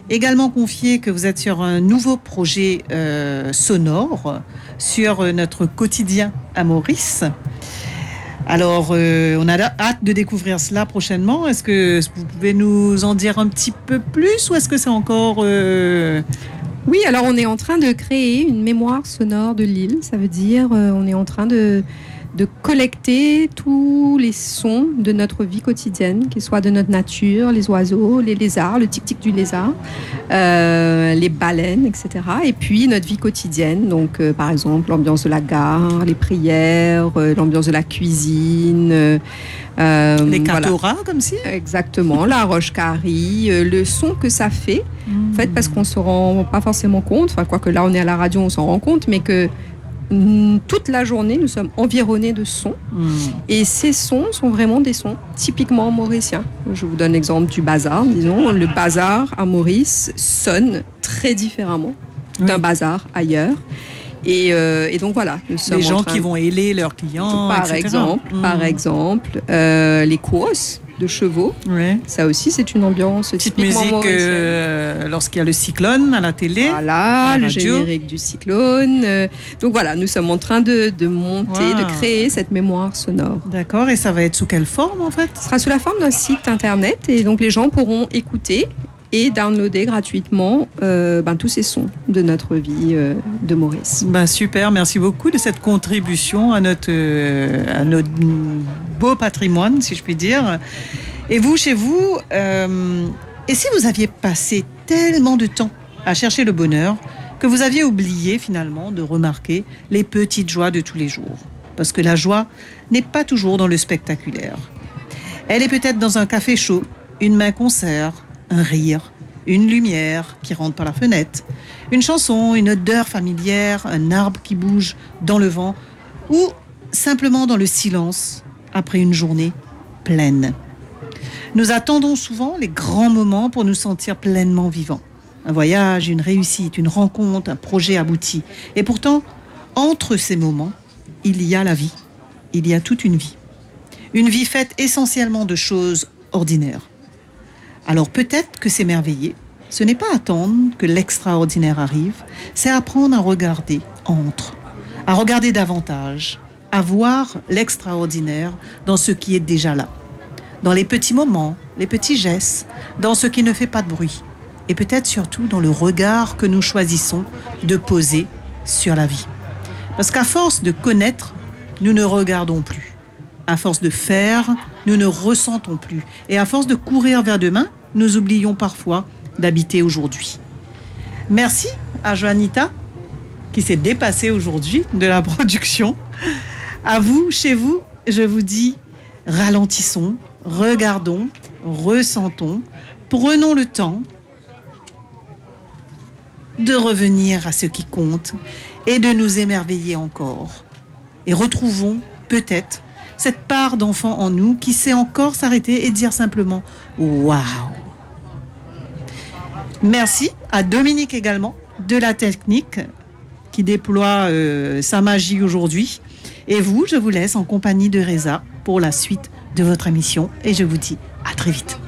également confié que vous êtes sur un nouveau projet sonore sur notre quotidien à Maurice. Alors, on a hâte de découvrir cela prochainement. Est-ce que vous pouvez nous en dire un petit peu plus ou est-ce que c'est encore... Oui, alors on est en train de créer une mémoire sonore de l'île. Ça veut dire on est en train de collecter tous les sons de notre vie quotidienne, qu'ils soient de notre nature, les oiseaux, les lézards, le tic-tic du lézard, les baleines, etc. Et puis notre vie quotidienne, donc par exemple l'ambiance de la gare, les prières, l'ambiance de la cuisine. les katoras, comme si. Exactement, la roche carie, le son que ça fait. En fait, parce qu'on ne se rend pas forcément compte, enfin, quoique là on est à la radio, on s'en rend compte, mais que toute la journée, nous sommes environnés de sons. Et ces sons sont vraiment des sons typiquement mauriciens. Je vous donne l'exemple du bazar, disons. Le bazar à Maurice sonne très différemment d'un bazar ailleurs. Et donc voilà, nous sommes les gens qui vont héler leurs clients, par etc. exemple, les courses de chevaux. Ouais. Ça aussi, c'est une ambiance petite typiquement musique lorsqu'il y a le cyclone à la télé. Voilà, le générique du cyclone. Donc voilà, nous sommes en train de monter, de créer cette mémoire sonore. D'accord, et ça va être sous quelle forme en fait ? Ce sera sous la forme d'un site internet et donc les gens pourront écouter et downloader gratuitement tous ces sons de notre vie de Maurice. Super, merci beaucoup de cette contribution à notre beau patrimoine, si je puis dire. Et vous, chez vous, et si vous aviez passé tellement de temps à chercher le bonheur que vous aviez oublié finalement de remarquer les petites joies de tous les jours ? Parce que la joie n'est pas toujours dans le spectaculaire. Elle est peut-être dans un café chaud, une main qu'on serre, un rire, une lumière qui rentre par la fenêtre, une chanson, une odeur familière, un arbre qui bouge dans le vent ou simplement dans le silence après une journée pleine. Nous attendons souvent les grands moments pour nous sentir pleinement vivants. Un voyage, une réussite, une rencontre, un projet abouti. Et pourtant, entre ces moments, il y a la vie. Il y a toute une vie. Une vie faite essentiellement de choses ordinaires. Alors peut-être que s'émerveiller, ce n'est pas attendre que l'extraordinaire arrive, c'est apprendre à regarder à regarder davantage, à voir l'extraordinaire dans ce qui est déjà là. Dans les petits moments, les petits gestes, dans ce qui ne fait pas de bruit. Et peut-être surtout dans le regard que nous choisissons de poser sur la vie. Parce qu'à force de connaître, nous ne regardons plus. À force de faire, nous ne ressentons plus. Et à force de courir vers demain, nous oublions parfois d'habiter aujourd'hui. Merci à Joanita, qui s'est dépassée aujourd'hui de la production. À vous, chez vous, je vous dis, ralentissons, regardons, ressentons, prenons le temps de revenir à ce qui compte et de nous émerveiller encore. Et retrouvons peut-être cette part d'enfant en nous qui sait encore s'arrêter et dire simplement « Waouh !» Merci à Dominique également de la technique qui déploie sa magie aujourd'hui. Et vous, je vous laisse en compagnie de Reza pour la suite de votre émission et je vous dis à très vite.